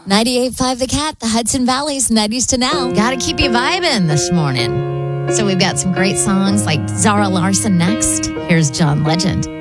98.5 The Cat, the Hudson Valley's 90s to now. Gotta keep you vibing this morning. So we've got some great songs like Zara Larsson next. Here's John Legend.